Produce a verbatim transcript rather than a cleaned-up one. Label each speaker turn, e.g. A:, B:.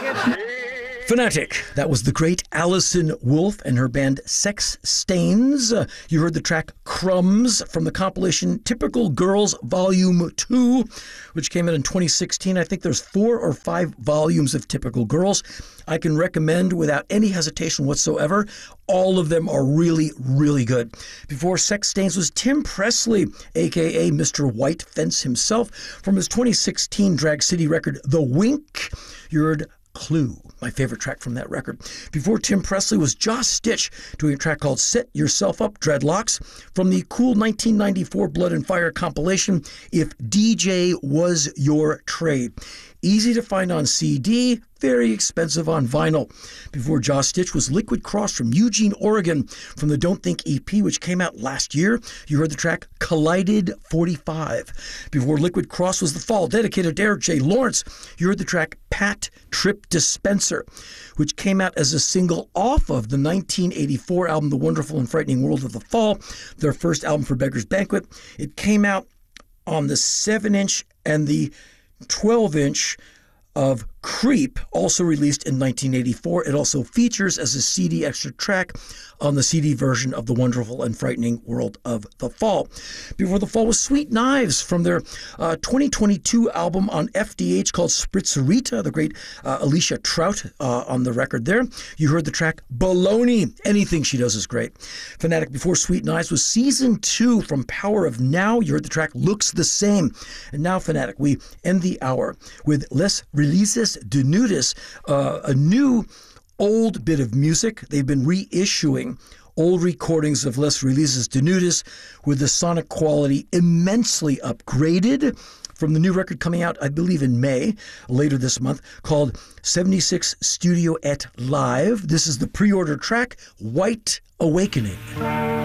A: Fanatic. That was the great Alison Wolfe and her band Sex Stains. Uh, you heard the track Crumbs from the compilation Typical Girls Volume two, which came out in twenty sixteen. I think there's four or five volumes of Typical Girls. I can recommend without any hesitation whatsoever. All of them are really, really good. Before Sex Stains was Tim Presley, a k a. Mister White Fence himself, from his twenty sixteen Drag City record, The Wink. You heard Clue, my favorite track from that record. Before Tim Presley was Joss Stitch doing a track called Set Yourself Up, Dreadlocks, from the cool nineteen ninety-four Blood and Fire compilation, If D J Was Your Trade. Easy to find on C D, very expensive on vinyl. Before Joss Stitch was Liquid Cross from Eugene, Oregon, from the Don't Think E P, which came out last year. You heard the track Collided forty-five. Before Liquid Cross was The Fall, dedicated to Eric J. Lawrence. You heard the track Pat Trip Dispenser, which came out as a single off of the nineteen eighty-four album The Wonderful and Frightening World of the Fall, their first album for Beggar's Banquet. It came out on the seven inch and the twelve inch of Creep, also released in nineteen eighty-four. It also features as a C D extra track on the C D version of The Wonderful and Frightening World of the Fall. Before the Fall was Sweet Knives from their uh, twenty twenty-two album on F D H called Spritzerita, the great uh, Alicia Trout uh, on the record there. You heard the track Baloney. Anything she does is great. Fanatic before Sweet Knives was Season two from Power of Now. You heard the track Looks the Same. And now, Fanatic, we end the hour with Les Releases de Nudis, uh, a new old bit of music. They've been reissuing old recordings of Les Releases de Nudis with the sonic quality immensely upgraded from the new record coming out, I believe, in May, later this month, called seventy-six Studio et Live. This is the pre-order track, White Awakening.